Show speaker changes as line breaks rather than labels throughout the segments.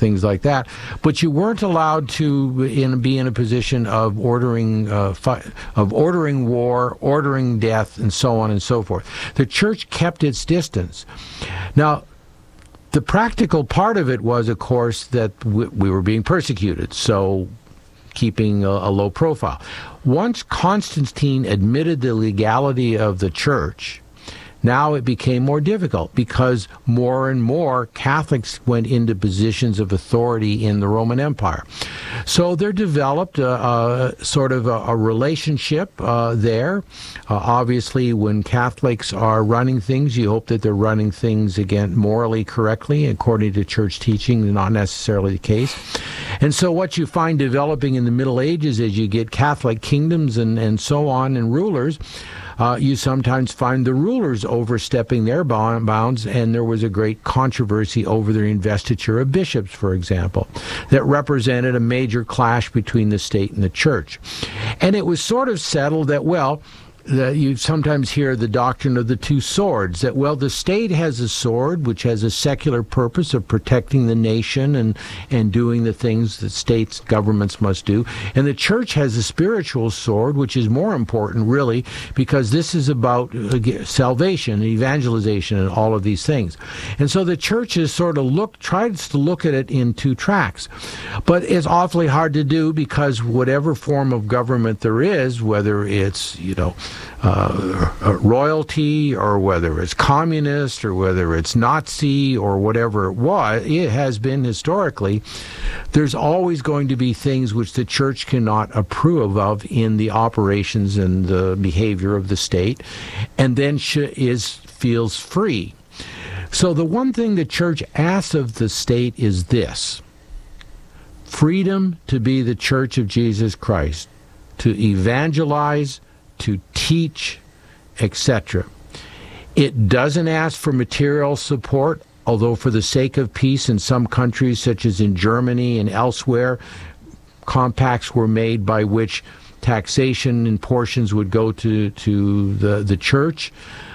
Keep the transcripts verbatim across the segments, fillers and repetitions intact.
things like that. But you weren't allowed to in, be in a position of ordering uh, fi- of ordering war, ordering death, and so on and so forth. The church kept its distance. Now, the practical part of it was, of course, that we, we were being persecuted, so keeping a, a low profile. Once Constantine admitted the legality of the church, now it became more difficult because more and more Catholics went into positions of authority in the Roman Empire. So there developed a, a sort of a, a relationship uh, there. Uh, obviously, when Catholics are running things, you hope that they're running things, again, morally correctly, according to church teaching, not necessarily the case. And so what you find developing in the Middle Ages as you get Catholic kingdoms and, and so on and rulers, Uh, you sometimes find the rulers overstepping their bounds, and there was a great controversy over the investiture of bishops, for example, that represented a major clash between the state and the church. And it was sort of settled that, well, The, you sometimes hear the doctrine of the two swords, that, well, the state has a sword which has a secular purpose of protecting the nation and, and doing the things that states, governments must do. And the church has a spiritual sword, which is more important, really, because this is about uh, salvation, evangelization, and all of these things. And so the church is sort of look, tries to look at it in two tracks. But it's awfully hard to do because whatever form of government there is, whether it's, you know, Uh, royalty, or whether it's communist, or whether it's Nazi, or whatever it was, it has been historically, there's always going to be things which the church cannot approve of in the operations and the behavior of the state, and then sh- is feels free. So the one thing the church asks of the state is this: freedom to be the church of Jesus Christ, to evangelize, to teach, et cetera. It doesn't ask for material support, although for the sake of peace in some countries, such as in Germany and elsewhere, compacts were made by which taxation and portions would go to, to the, the church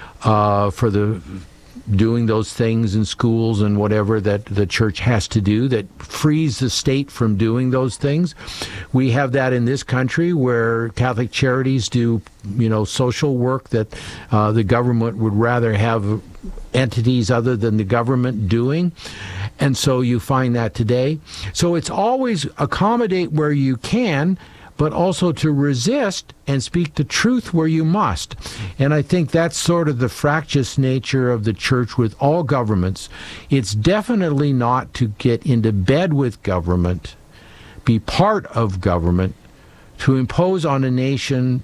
uh, for the doing those things in schools and whatever that the church has to do that frees the state from doing those things. We have that in this country where Catholic Charities do, you know, social work that uh, the government would rather have entities other than the government doing. And so you find that today. So it's always accommodate where you can, but also to resist and speak the truth where you must. And I think that's sort of the fractious nature of the church with all governments. It's definitely not to get into bed with government, be part of government, to impose on a nation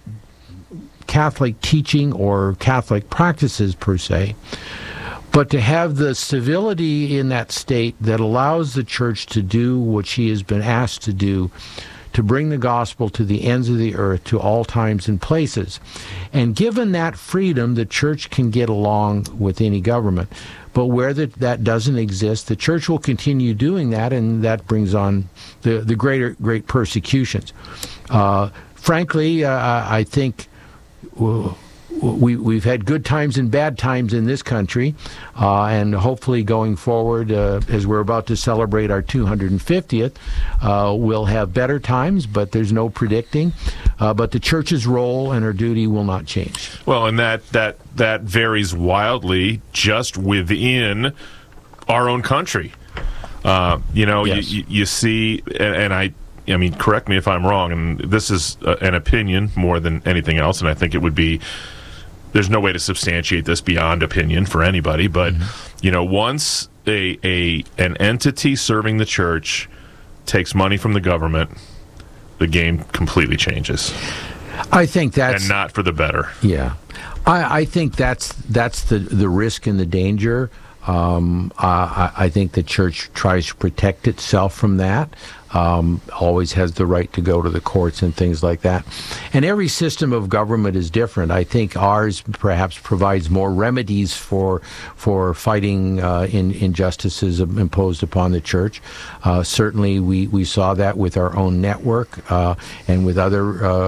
Catholic teaching or Catholic practices per se, but to have the civility in that state that allows the church to do what she has been asked to do, to bring the gospel to the ends of the earth, to all times and places. And given that freedom, the church can get along with any government. But where that, that doesn't exist, the church will continue doing that, and that brings on the, the greater great persecutions. Uh, frankly, uh, I think uh, we, we've had good times and bad times in this country, uh, and hopefully going forward, uh, as we're about to celebrate our two hundred fiftieth, uh, we'll have better times, but there's no predicting. Uh, but the church's role and her duty will not change.
Well, and that, that, that varies wildly just within our own country. Uh, you know,
yes.
you, you see, and, and I... I mean, correct me if I'm wrong, and this is uh, an opinion more than anything else, and I think it would be, there's no way to substantiate this beyond opinion for anybody, but, mm-hmm. you know, once a, a an entity serving the church takes money from the government, the game completely changes.
I think that's...
And not for the better.
Yeah. I, I think that's that's the, the risk and the danger. Um, I, I think the church tries to protect itself from that. Um, always has the right to go to the courts and things like that. And every system of government is different. I think ours perhaps provides more remedies for for fighting uh, in, injustices imposed upon the church. Uh, certainly we, we saw that with our own network uh, and with other uh,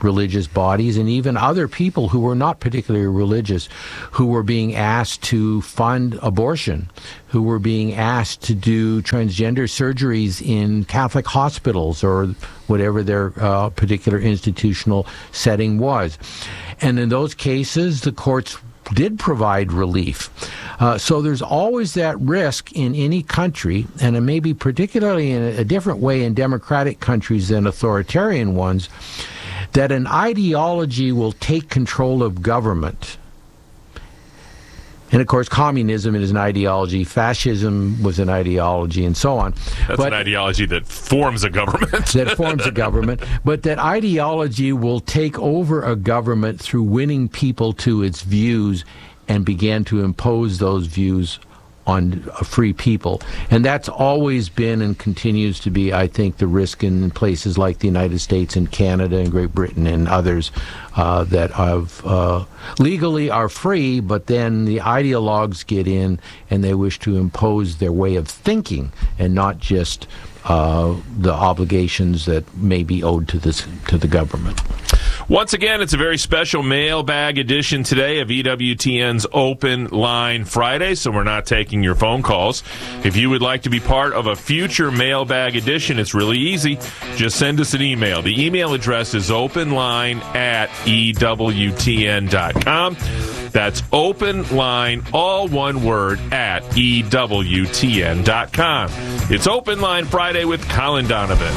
religious bodies and even other people who were not particularly religious, who were being asked to fund abortion, who were being asked to do transgender surgeries in Catholic hospitals or whatever their uh, particular institutional setting was. And in those cases, the courts did provide relief. Uh, so there's always that risk in any country, and it may be particularly in a different way in democratic countries than authoritarian ones, that an ideology will take control of government. And of course, communism is an ideology, fascism was an ideology, and so on.
That's
but,
an ideology that forms a government.
that forms a government. But that ideology will take over a government through winning people to its views and begin to impose those views on free people. And that's always been and continues to be, I think, the risk in places like the United States and Canada and Great Britain and others uh, that have uh, legally are free, but then the ideologues get in and they wish to impose their way of thinking and not just uh, the obligations that may be owed to this to the government.
Once again, it's a very special mailbag edition today of E W T N's Open Line Friday, so we're not taking your phone calls. If you would like to be part of a future mailbag edition, it's really easy. Just send us an email. The email address is openline at E W T N dot com. That's openline, all one word, at E W T N dot com. It's Open Line Friday with Colin Donovan.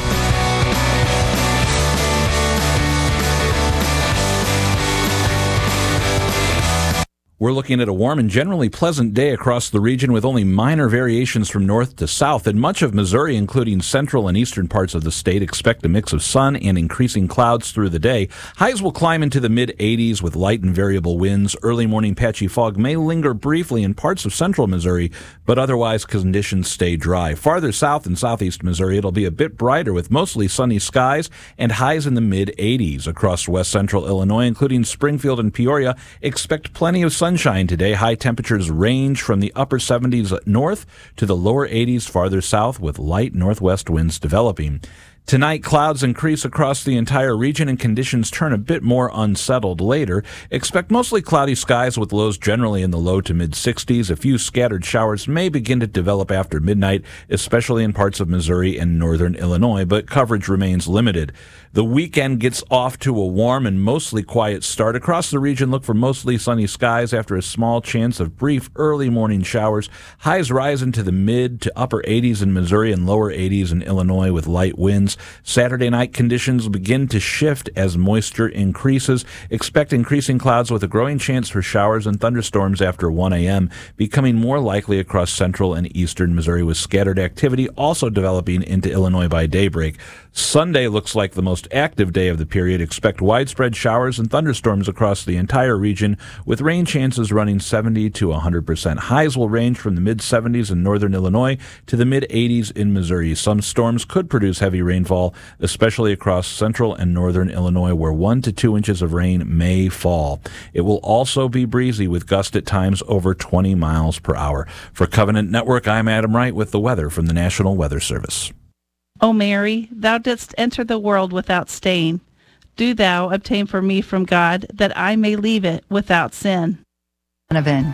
We're looking at a warm and generally pleasant day across the region with only minor variations from north to south. In much of Missouri, including central and eastern parts of the state, expect a mix of sun and increasing clouds through the day. Highs will climb into the mid eighties with light and variable winds. Early morning patchy fog may linger briefly in parts of central Missouri, but otherwise conditions stay dry. Farther south in southeast Missouri, it'll be a bit brighter with mostly sunny skies and highs in the mid eighties. Across west central Illinois, including Springfield and Peoria, expect plenty of sun. Sunshine today. High temperatures range from the upper seventies north to the lower eighties farther south with light northwest winds developing. Tonight, clouds increase across the entire region and conditions turn a bit more unsettled later. Expect mostly cloudy skies with lows generally in the low to mid sixties. A few scattered showers may begin to develop after midnight, especially in parts of Missouri and northern Illinois, but coverage remains limited. The weekend gets off to a warm and mostly quiet start. Across the region, look for mostly sunny skies after a small chance of brief early morning showers. Highs rise into the mid to upper eighties in Missouri and lower eighties in Illinois with light winds. Saturday night conditions begin to shift as moisture increases. Expect increasing clouds with a growing chance for showers and thunderstorms after one a.m., becoming more likely across central and eastern Missouri with scattered activity also developing into Illinois by daybreak. Sunday looks like the most active day of the period. Expect widespread showers and thunderstorms across the entire region with rain chances running seventy to one hundred percent. Highs will range from the mid seventies in northern Illinois to the mid eighties in Missouri. Some storms could produce heavy rainfall, especially across central and northern Illinois where one to two inches of rain may fall. It will also be breezy with gusts at times over twenty miles per hour. For Covenant Network, I'm Adam Wright with the weather from the National Weather Service.
O Mary, thou didst enter the world without stain. Do thou obtain for me from God, that I may leave it without sin.
Donovan.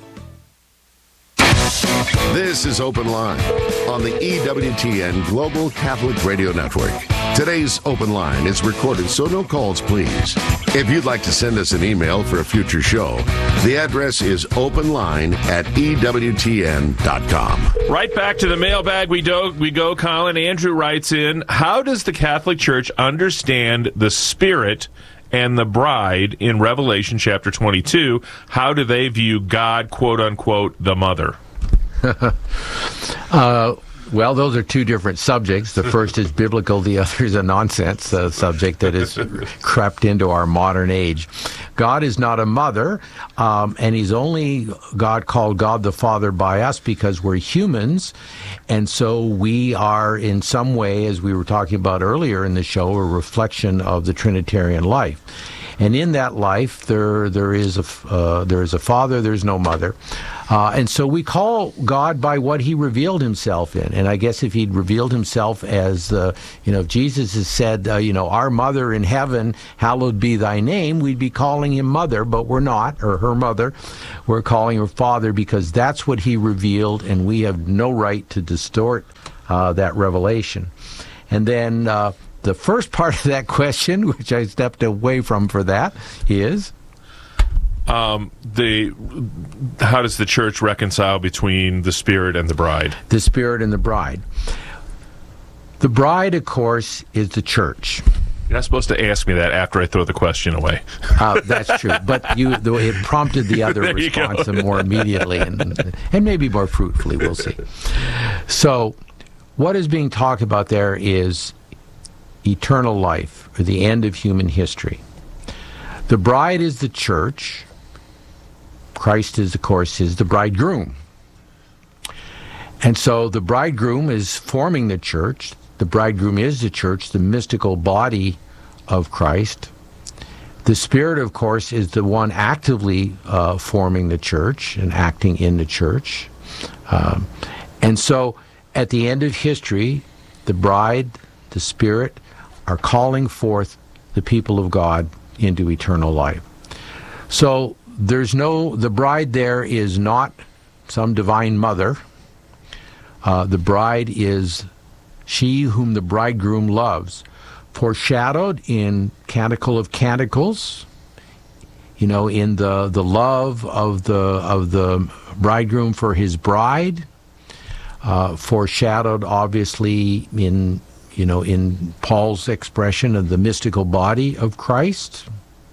This is Open Line on the E W T N Global Catholic Radio Network. Today's Open Line is recorded, so no calls, please. If you'd like to send us an email for a future show, the address is openline at E W T N dot com.
Right back to the mailbag we, do, we go, Colin. Andrew writes in, how does the Catholic Church understand the Spirit and the bride in Revelation chapter twenty-two? How do they view God, quote unquote, the mother?
uh, well, those are two different subjects. The first is biblical, the other is a nonsense uh, subject that has crept into our modern age. God is not a mother, um, and he's only God called God the Father by us because we're humans, and so we are in some way, as we were talking about earlier in the show, a reflection of the Trinitarian life. And in that life, there there is a uh, there is a father, there's no mother. Uh, and so we call God by what he revealed himself in. And I guess if he'd revealed himself as, uh, you know, if Jesus has said, uh, you know, our mother in heaven, hallowed be thy name, we'd be calling him mother, but we're not, or her mother. We're calling her father because that's what he revealed, and we have no right to distort uh, that revelation. And then uh, the first part of that question, which I stepped away from for that, is...
Um, the how does the church reconcile between the Spirit and the bride?
The Spirit and the bride. The bride, of course, is the church.
You're not supposed to ask me that after I throw the question away.
Uh, that's true, but you, though it prompted the other
There you
response
go.
more immediately, and and maybe more fruitfully. We'll see. So, what is being talked about there is eternal life, or the end of human history. The bride is the church. Christ is, of course, is the bridegroom. And so the bridegroom is forming the church. The bridegroom is the church, the mystical body of Christ. The Spirit, of course, is the one actively uh, forming the church and acting in the church. Um, and so at the end of history, the bride, the Spirit, are calling forth the people of God into eternal life. So there's no, the bride there is not some divine mother. Uh, the bride is she whom the bridegroom loves, foreshadowed in Canticle of Canticles, you know, in the, the love of the of the bridegroom for his bride, uh, foreshadowed obviously in, you know, in Paul's expression of the mystical body of Christ.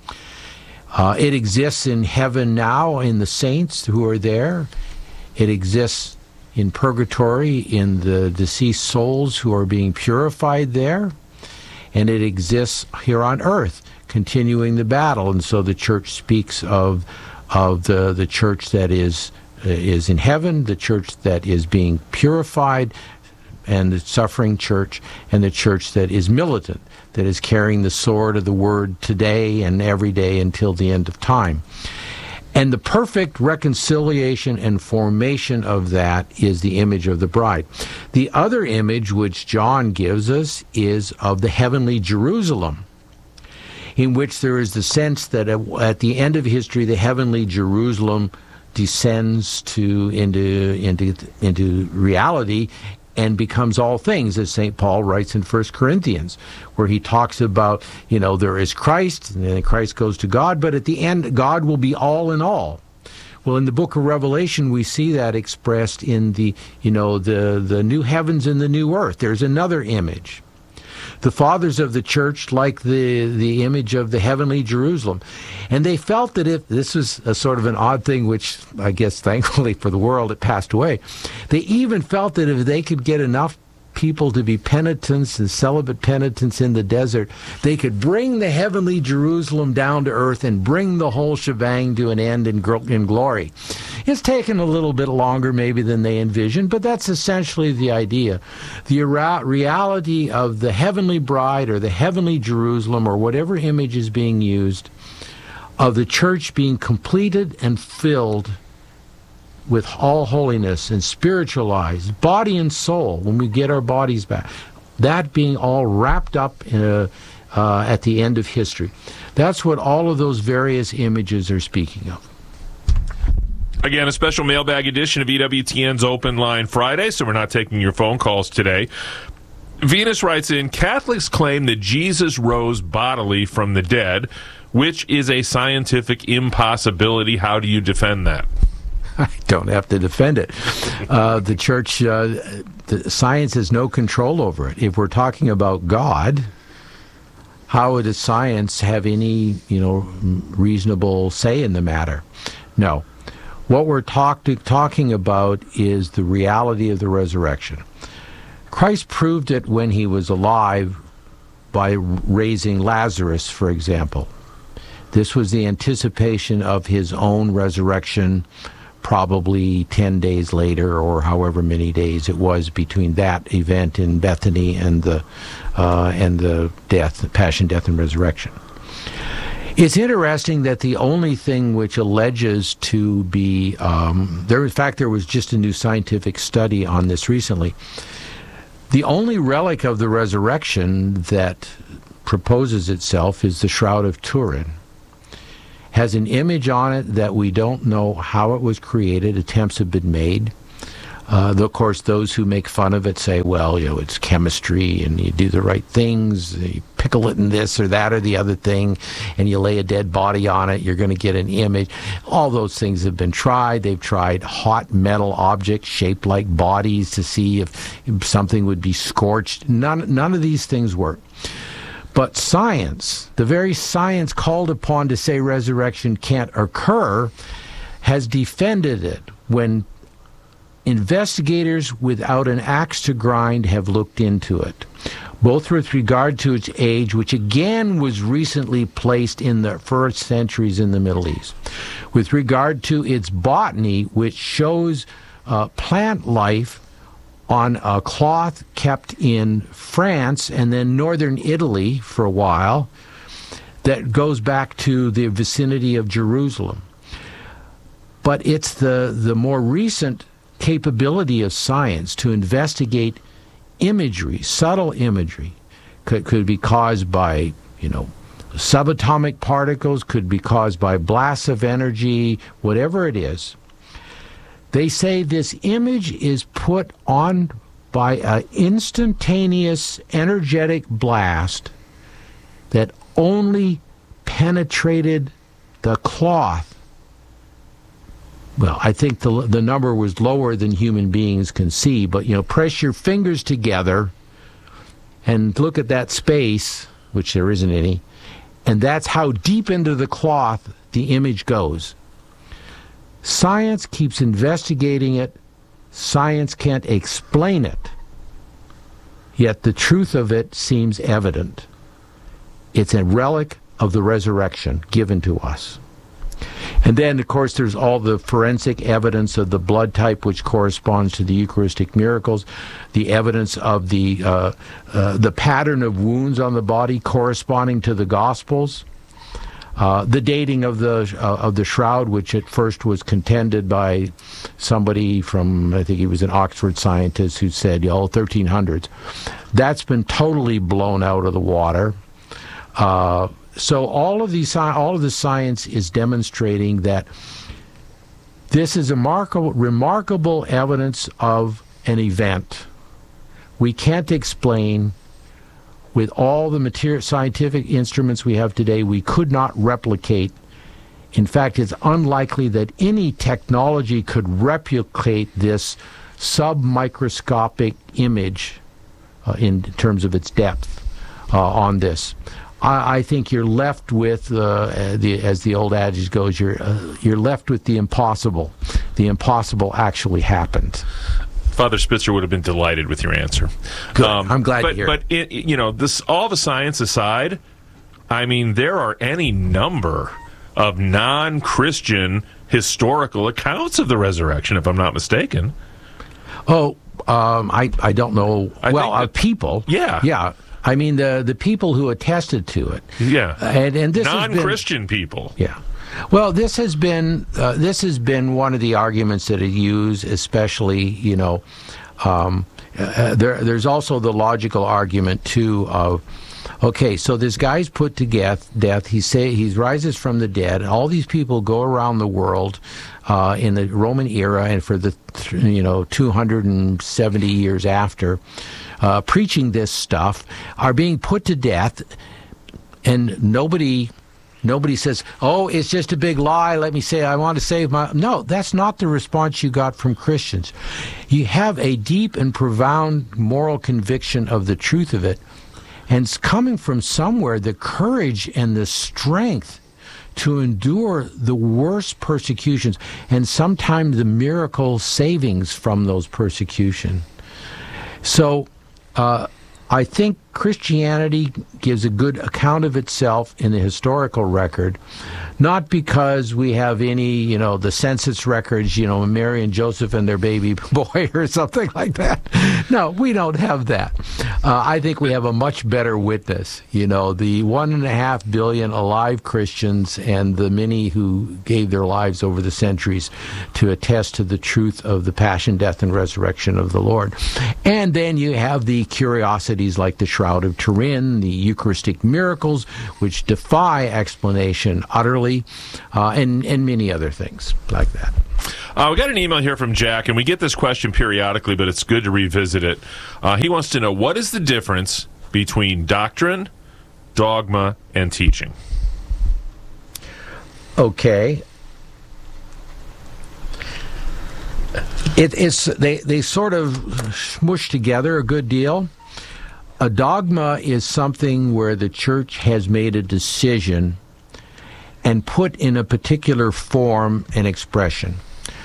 Uh, it exists in heaven now in the saints who are there. It exists in purgatory in the deceased souls who are being purified there. And it exists here on earth, continuing the battle. And so the church speaks of of the, the church that is uh, is in heaven, the church that is being purified, and the suffering church, and the church that is militant, that is carrying the sword of the word today and every day until the end of time. And the perfect reconciliation and formation of that is the image of the bride. The other image which John gives us is of the heavenly Jerusalem, in which there is the sense that at the end of history, the heavenly Jerusalem descends to into into into reality and becomes all things, as Saint Paul writes in First Corinthians, where he talks about, you know, there is Christ, and then Christ goes to God, but at the end, God will be all in all. Well, in the book of Revelation, we see that expressed in the, you know, the, the new heavens and the new earth. There's another image. The fathers of the church like the, the image of the heavenly Jerusalem. And they felt that if, this was a sort of an odd thing, which I guess thankfully for the world it passed away, they even felt that if they could get enough people to be penitents and celibate penitents in the desert, they could bring the heavenly Jerusalem down to earth and bring the whole shebang to an end in, gl- in glory. It's taken a little bit longer maybe than they envisioned, but that's essentially the idea. The ira- reality of the heavenly bride or the heavenly Jerusalem or whatever image is being used, of the church being completed and filled with all holiness and spiritualized, body and soul, when we get our bodies back. That being all wrapped up in a, uh, at the end of history. That's what all of those various images are speaking of.
Again, a special mailbag edition of E W T N's Open Line Friday, so we're not taking your phone calls today. Venus writes in, Catholics claim that Jesus rose bodily from the dead, which is a scientific impossibility. How do you defend that?
I don't have to defend it. Uh, the church, uh, the science has no control over it. If we're talking about God, how would a science have any, you know, reasonable say in the matter? No. What we're talk to, talking about is the reality of the resurrection. Christ proved it when he was alive by raising Lazarus, for example. This was the anticipation of his own resurrection, probably ten days later, or however many days it was between that event in Bethany and the uh, and the death, passion, death, and resurrection. It's interesting that the only thing which alleges to be um, there, in fact, there was just a new scientific study on this recently. The only relic of the resurrection that proposes itself is the Shroud of Turin. Has an image on it that we don't know how it was created. Attempts have been made. Uh, of course, those who make fun of it say, well, you know, it's chemistry and you do the right things, you pickle it in this or that or the other thing, and you lay a dead body on it, you're going to get an image. All those things have been tried. They've tried hot metal objects shaped like bodies to see if, if something would be scorched. None, none of these things work. But science, the very science called upon to say resurrection can't occur, has defended it when investigators without an axe to grind have looked into it, both with regard to its age, which again was recently placed in the first centuries in the Middle East, with regard to its botany, which shows uh, plant life on a cloth kept in France and then northern Italy for a while, that goes back to the vicinity of Jerusalem. But it's the, the more recent capability of science to investigate imagery, subtle imagery, could, could be caused by, you know, subatomic particles, could be caused by blasts of energy, whatever it is. They say this image is put on by an instantaneous energetic blast that only penetrated the cloth. Well, I think the the number was lower than human beings can see, but, you know, press your fingers together and look at that space, which there isn't any, and that's how deep into the cloth the image goes. Science keeps investigating it. Science can't explain it. Yet the truth of it seems evident. It's a relic of the resurrection given to us. And then, of course, there's all the forensic evidence of the blood type, which corresponds to the Eucharistic miracles, the evidence of the uh, uh, the pattern of wounds on the body corresponding to the Gospels, uh, the dating of the uh, of the shroud, which at first was contended by somebody from, I think he was an Oxford scientist, who said, oh, thirteen hundreds. That's been totally blown out of the water. Uh, So all of these, all of the science is demonstrating that this is a remarkable, remarkable evidence of an event. We can't explain, with all the material, scientific instruments we have today, we could not replicate. In fact, it's unlikely that any technology could replicate this submicroscopic image uh, in terms of its depth uh, on this. I think you're left with, uh, the, as the old adage goes, you're uh, you're left with the impossible. The impossible actually happened.
Father Spitzer would have been delighted with your answer.
Good. Um, I'm glad
but,
to hear
but
it.
But, you know, this, all the science aside, I mean, there are any number of non-Christian historical accounts of the resurrection, if I'm not mistaken.
Oh, um, I, I don't know.
I
well,
that,
uh, people.
Yeah.
Yeah. I mean, the the people who attested to it.
Yeah.
And, and this
non-Christian
has been,
people.
Yeah. Well, this has been uh, this has been one of the arguments that are used, especially, you know, um, uh, there. There's also the logical argument too of, okay, so this guy's put to death. Death. He say he rises from the dead, and all these people go around the world uh, in the Roman era, and for the you know two hundred seventy years after. Uh, preaching this stuff, are being put to death, and nobody nobody says, oh, it's just a big lie, let me say I want to save my... No, that's not the response you got from Christians. You have a deep and profound moral conviction of the truth of it, and it's coming from somewhere, the courage and the strength to endure the worst persecutions, and sometimes the miracle savings from those persecutions. So Uh, I think Christianity gives a good account of itself in the historical record, not because we have any, you know, the census records, you know, Mary and Joseph and their baby boy or something like that. No, we don't have that. Uh, I think we have a much better witness. You know, the one and a half billion alive Christians and the many who gave their lives over the centuries to attest to the truth of the passion, death, and resurrection of the Lord. And then you have the curiosities like the Shroud of Turin, the Eucharistic miracles, which defy explanation utterly, uh, and, and many other things like that.
Uh, we got an email here from Jack, and we get this question periodically, but it's good to revisit it. Uh, he wants to know, what is the difference between doctrine, dogma, and teaching?
Okay. It, it's they, they sort of smush together a good deal. A dogma is something where the church has made a decision and put in a particular form and expression.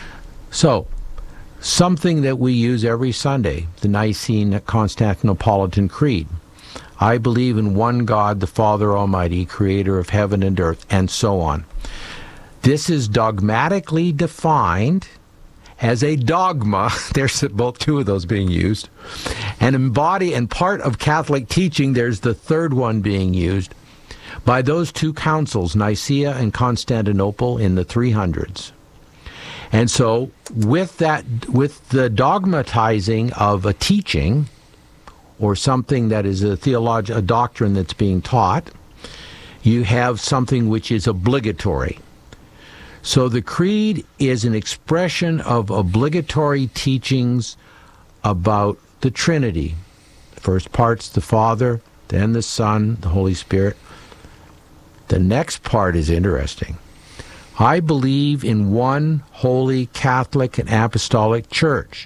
So, something that we use every Sunday, the Nicene Constantinopolitan Creed. I believe in one God, the Father Almighty, creator of heaven and earth, and so on. This is dogmatically defined as a dogma. There's both two of those being used. And embody and part of Catholic teaching, there's the third one being used by those two councils, Nicaea and Constantinople, in the three hundreds. And so with that, with the dogmatizing of a teaching or something that is a theology, a doctrine that's being taught, you have something which is obligatory. So the creed is an expression of obligatory teachings about the Trinity. The first part's the Father, then the Son, the Holy Spirit. The next part is interesting. I believe in one holy Catholic and apostolic church.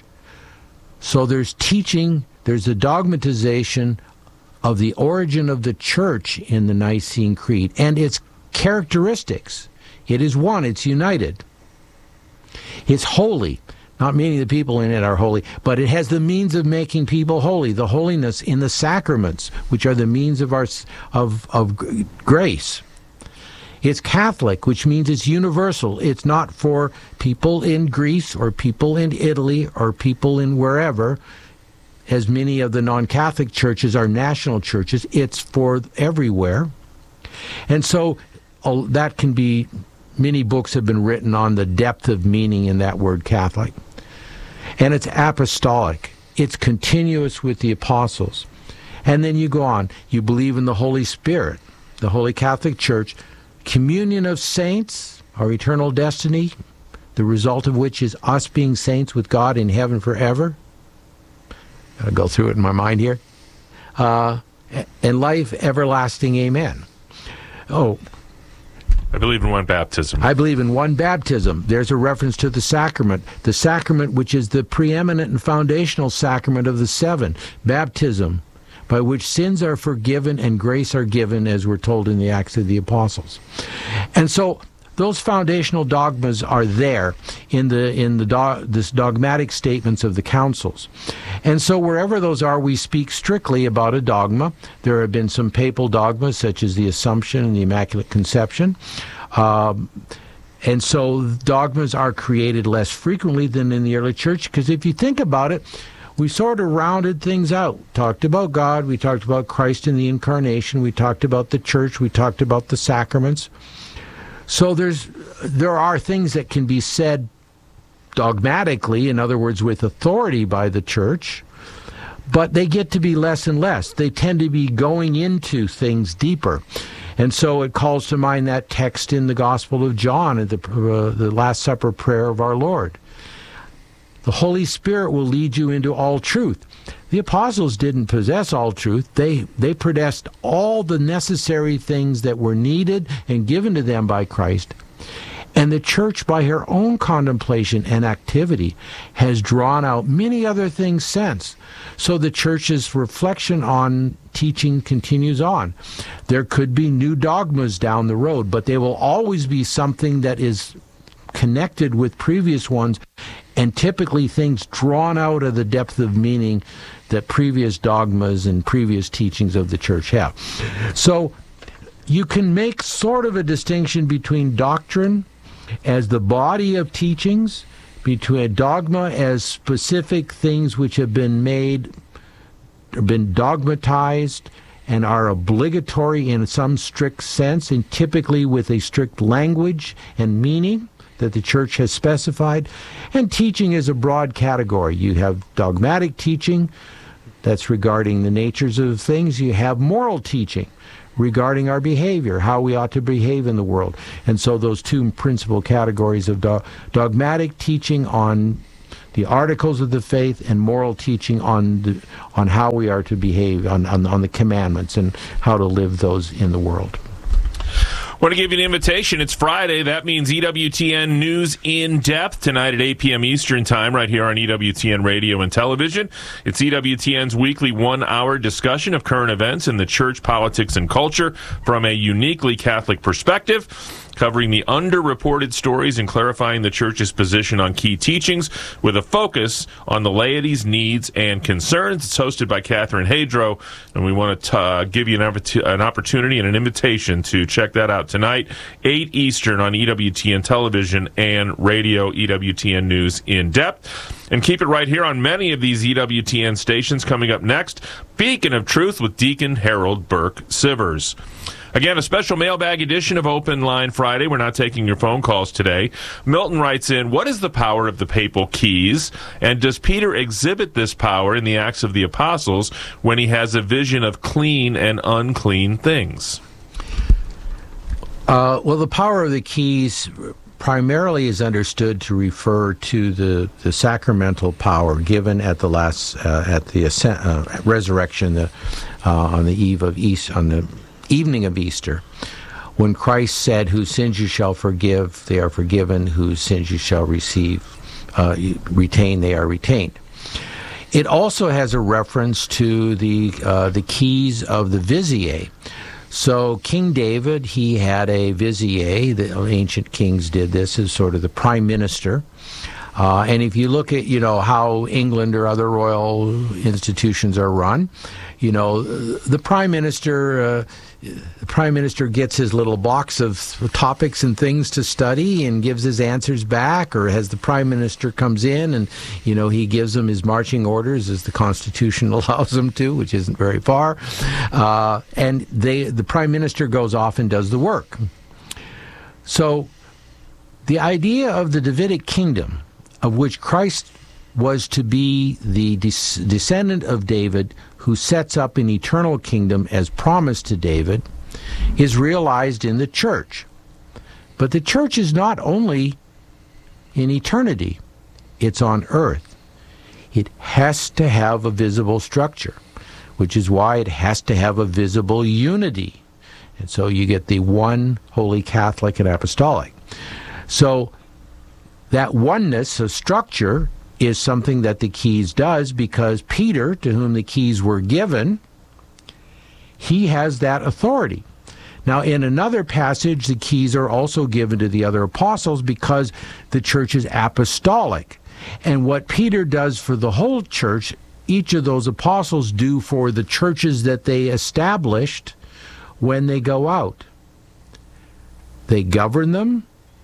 So there's teaching, there's a dogmatization of the origin of the church in the Nicene Creed and its characteristics. It is one, it's united. It's holy, not meaning the people in it are holy, but it has the means of making people holy, the holiness in the sacraments, which are the means of our of of grace. It's Catholic, which means it's universal. It's not for people in Greece or people in Italy or people in wherever, as many of the non-Catholic churches are national churches. It's for everywhere. And so oh, that can be, many books have been written on the depth of meaning in that word Catholic. And it's apostolic. It's continuous with the apostles. And then you go on. You believe in the Holy Spirit, the Holy Catholic Church, communion of saints, our eternal destiny, the result of which is us being saints with God in heaven forever. Gotta go through it in my mind here. Uh, and life everlasting, amen. Oh,
I believe in one baptism.
I believe in one baptism. There's a reference to the sacrament. The sacrament which is the preeminent and foundational sacrament of the seven. Baptism, by which sins are forgiven and grace are given, as we're told in the Acts of the Apostles. And so those foundational dogmas are there in the in the do, this dogmatic statements of the councils. And so wherever those are, we speak strictly about a dogma. There have been some papal dogmas, such as the Assumption and the Immaculate Conception. Um, and so dogmas are created less frequently than in the early church, because if you think about it, we sort of rounded things out. Talked about God, we talked about Christ in the Incarnation, we talked about the church, we talked about the sacraments. So there's there are things that can be said dogmatically, in other words, with authority by the church, but they get to be less and less. They tend to be going into things deeper. And so it calls to mind that text in the Gospel of John, at the, uh, the Last Supper prayer of our Lord. The Holy Spirit will lead you into all truth. The apostles didn't possess all truth. They they possessed all the necessary things that were needed and given to them by Christ. And the church, by her own contemplation and activity, has drawn out many other things since. So the church's reflection on teaching continues on. There could be new dogmas down the road, but they will always be something that is connected with previous ones, and typically things drawn out of the depth of meaning that previous dogmas and previous teachings of the church have. So you can make sort of a distinction between doctrine as the body of teachings, between a dogma as specific things which have been made been dogmatized and are obligatory in some strict sense, and typically with a strict language and meaning that the church has specified. And teaching is a broad category. You have dogmatic teaching, that's regarding the natures of things. You have moral teaching regarding our behavior, how we ought to behave in the world. And so those two principal categories of do- dogmatic teaching on the articles of the faith and moral teaching on the, on how we are to behave, on, on, on the commandments and how to live those in the world.
I want to give you an invitation. It's Friday. That means E W T N News in Depth tonight at eight p.m. Eastern Time right here on E W T N Radio and Television. It's E W T N's weekly one-hour discussion of current events in the church, politics, and culture from a uniquely Catholic perspective, covering the underreported stories and clarifying the church's position on key teachings with a focus on the laity's needs and concerns. It's hosted by Catherine Hadro, and we want to uh, give you an, an opportunity and an invitation to check that out tonight, eight Eastern on E W T N Television and Radio, E W T N News in Depth. And keep it right here on many of these E W T N stations. Coming up next, Beacon of Truth with Deacon Harold Burke Sivers. Again, a special mailbag edition of Open Line Friday. We're not taking your phone calls today. Milton writes in, what is the power of the papal keys? And does Peter exhibit this power in the Acts of the Apostles when he has a vision of clean and unclean things?
Uh, well, the power of the keys primarily is understood to refer to the, the sacramental power given at the last uh, at the ascent, uh, resurrection the, uh, on the eve of Easter, on the evening of Easter, when Christ said, "Whose sins you shall forgive, they are forgiven; whose sins you shall receive, uh, retain, they are retained." It also has a reference to the uh, the keys of the vizier. So King David, he had a vizier. The ancient kings did this as sort of the prime minister. Uh, and if you look at, you know, how England or other royal institutions are run, you know, the prime minister, uh, the prime minister gets his little box of topics and things to study and gives his answers back, or as the prime minister comes in and, you know, he gives them his marching orders as the Constitution allows him to, which isn't very far, uh, and they, the prime minister goes off and does the work. So the idea of the Davidic kingdom, of which Christ was to be the des- descendant of David who sets up an eternal kingdom as promised to David, is realized in the church. But the church is not only in eternity, it's on earth. It has to have a visible structure, which is why it has to have a visible unity. And so you get the one holy Catholic and apostolic. So that oneness of structure is something that the keys does, because Peter, to whom the keys were given, he has that authority. Now, in another passage, the keys are also given to the other apostles because the church is apostolic. And what Peter does for the whole church, each of those apostles do for the churches that they established when they go out. They govern them.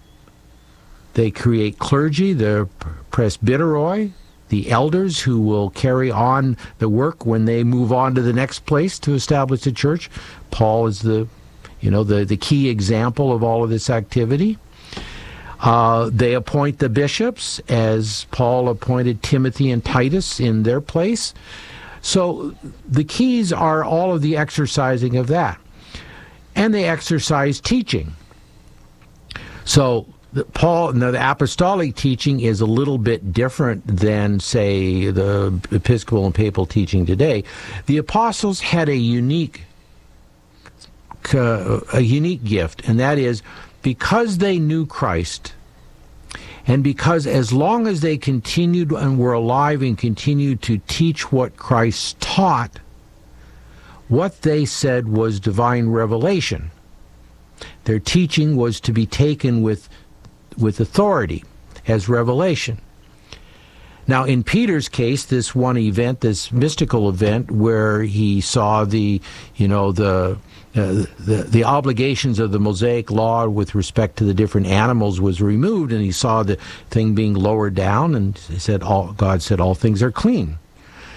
They create clergy, the presbyteroi, the elders who will carry on the work when they move on to the next place to establish the church. Paul is the, you know, the, the key example of all of this activity. Uh, they appoint the bishops, as Paul appointed Timothy and Titus in their place. So the keys are all of the exercising of that. And they exercise teaching. So The Paul, no, the apostolic teaching is a little bit different than, say, the Episcopal and Papal teaching today. The apostles had a unique, uh, a unique gift, and that is because they knew Christ, and because as long as they continued and were alive and continued to teach what Christ taught, what they said was divine revelation. Their teaching was to be taken with with authority as revelation. Now, in Peter's case, this one event, this mystical event where he saw the, you know, the uh, the, the obligations of the Mosaic law with respect to the different animals was removed, and he saw the thing being lowered down, and he said, all, God said, all things are clean.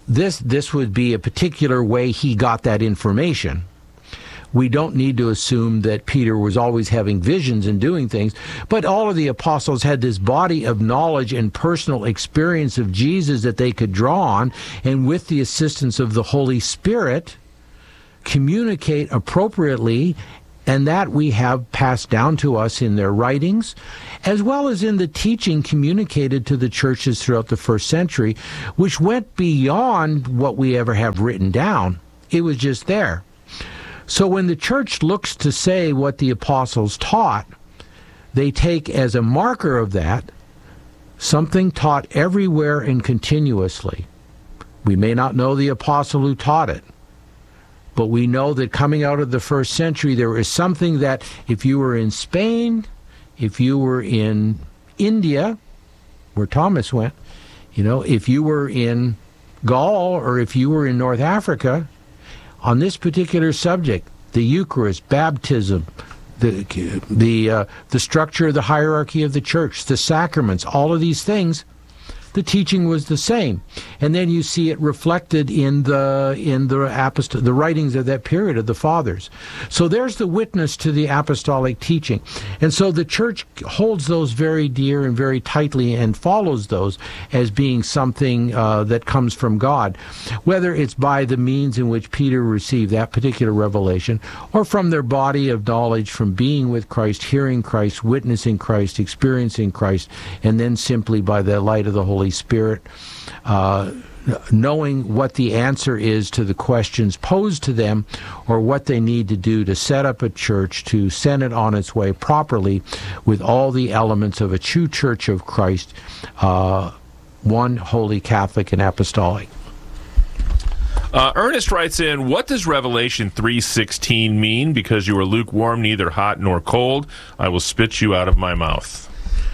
this this would be a particular way he got that information. We don't need to assume that Peter was always having visions and doing things, but all of the apostles had this body of knowledge and personal experience of Jesus that they could draw on, and with the assistance of the Holy Spirit, communicate appropriately, and that we have passed down to us in their writings, as well as in the teaching communicated to the churches throughout the first century, which went beyond what we ever have written down. It was just there. So when the church looks to say what the apostles taught, they take as a marker of that something taught everywhere and continuously. We may not know the apostle who taught it, but we know that coming out of the first century, there is something that if you were in Spain, if you were in India, where Thomas went, you know, if you were in Gaul, or if you were in North Africa, on this particular subject, the Eucharist, baptism, the the uh, the structure of the hierarchy of the church, the sacraments, all of these things, the teaching was the same. And then you see it reflected in the in the apost- the writings of that period of the fathers. So there's the witness to the apostolic teaching. And so the church holds those very dear and very tightly and follows those as being something uh, that comes from God, whether it's by the means in which Peter received that particular revelation, or from their body of knowledge from being with Christ, hearing Christ, witnessing Christ, experiencing Christ, and then simply by the light of the Holy Spirit, uh, knowing what the answer is to the questions posed to them, or what they need to do to set up a church, to send it on its way properly with all the elements of a true church of Christ, uh, one holy, Catholic, and apostolic.
Uh, Ernest writes in, what does Revelation three sixteen mean? Because you are lukewarm, neither hot nor cold, I will spit you out of my mouth.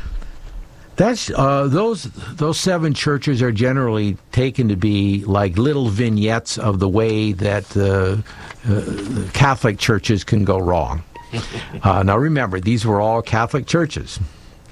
That's uh, those those seven churches are generally taken to be like little vignettes of the way that the, uh, the Catholic churches can go wrong. Uh, now remember, these were all Catholic churches,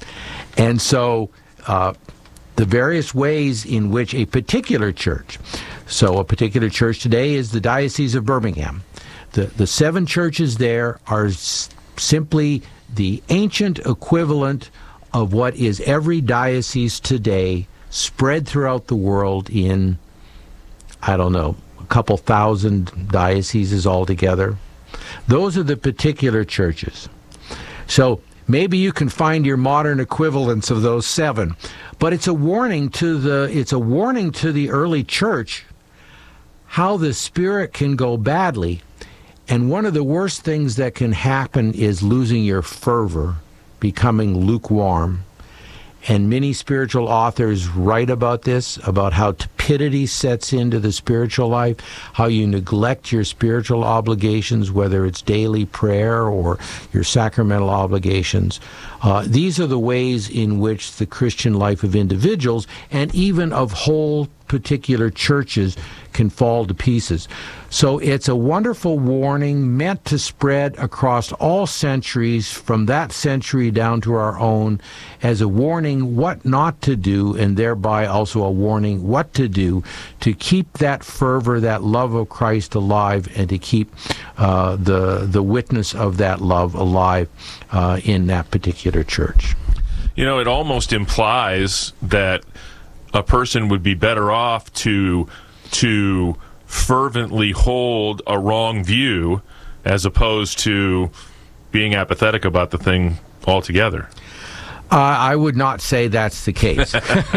and so uh, the various ways in which a particular church, so a particular church today is the Diocese of Birmingham. The the seven churches there are s- simply the ancient equivalent of what is every diocese today, spread throughout the world in, I don't know, a couple thousand dioceses altogether. Those are the particular churches. So maybe you can find your modern equivalents of those seven, but it's a warning to the it's a warning to the early church how the Spirit can go badly. And one of the worst things that can happen is losing your fervor, becoming lukewarm. And many spiritual authors write about this, about how tepidity sets into the spiritual life, how you neglect your spiritual obligations, whether it's daily prayer or your sacramental obligations. Uh, these are the ways in which the Christian life of individuals and even of whole particular churches can fall to pieces. So it's a wonderful warning meant to spread across all centuries, from that century down to our own, as a warning what not to do, and thereby also a warning what to do to keep that fervor, that love of Christ alive, and to keep uh, the the witness of that love alive uh, in that particular church.
You know, it almost implies that a person would be better off to to fervently hold a wrong view as opposed to being apathetic about the thing altogether.
Uh, I would not say that's the case.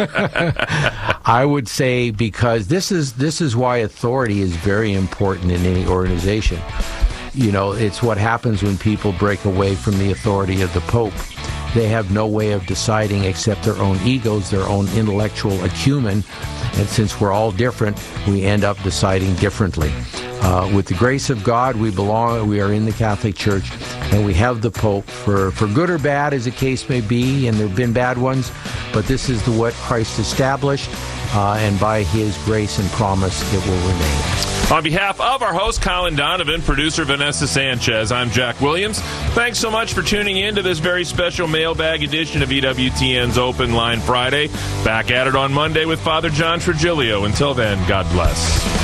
I would say, because this is this is why authority is very important in any organization. You know, it's what happens when people break away from the authority of the Pope. They have no way of deciding except their own egos, their own intellectual acumen, and since we're all different, we end up deciding differently. Uh, with the grace of God, we belong. We are in the Catholic Church, and we have the Pope for, for good or bad, as the case may be, and there have been bad ones. but this is the what Christ established, uh, and by his grace and promise, it will remain.
On behalf of our host, Colin Donovan, producer Vanessa Sanchez, I'm Jack Williams. Thanks so much for tuning in to this very special mailbag edition of E W T N's Open Line Friday. Back at it on Monday with Father John Trigilio. Until then, God bless.